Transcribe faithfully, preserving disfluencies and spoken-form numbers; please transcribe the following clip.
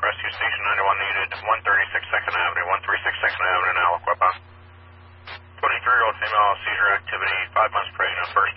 rescue station ninety-one needed, one thirty-six second Avenue, one thirty-six second Avenue now, Aliquippa. twenty-three-year-old female, seizure activity, five months pregnant, first